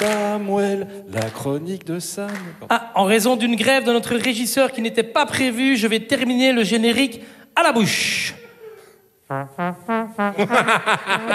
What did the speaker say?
Samuel, la chronique de Sam. Ah, en raison d'une grève de notre régisseur qui n'était pas prévue, je vais terminer le générique à la bouche.